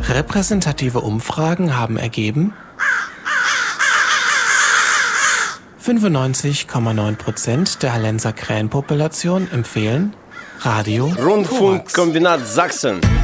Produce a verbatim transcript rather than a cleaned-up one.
Repräsentative Umfragen haben ergeben, fünfundneunzig Komma neun Prozent der Hallenser Krähenpopulation empfehlen Radio Rundfunkkombinat Sachsen.